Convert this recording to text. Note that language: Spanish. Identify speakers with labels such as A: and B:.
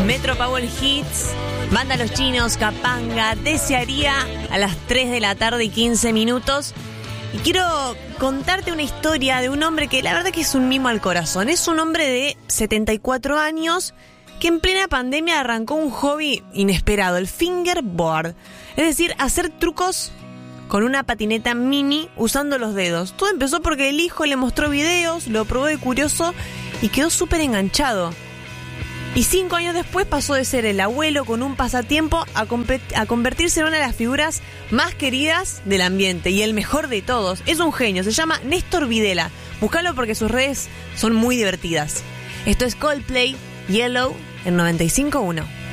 A: Metro Power Hits, Banda Los Chinos, Capanga, Desearía a las 3 de la tarde y 15 minutos. Y quiero contarte una historia de un hombre que la verdad que es un mimo al corazón. Es un hombre de 74 años que en plena pandemia arrancó un hobby inesperado, el fingerboard. Es decir, hacer trucos con una patineta mini usando los dedos. Todo empezó porque el hijo le mostró videos, lo probó de curioso y quedó súper enganchado. Y 5 años después pasó de ser el abuelo con un pasatiempo a convertirse en una de las figuras más queridas del ambiente. Y el mejor de todos, es un genio, se llama Néstor Videla. Búscalo porque sus redes son muy divertidas. Esto es Coldplay, Yellow, en 95.1.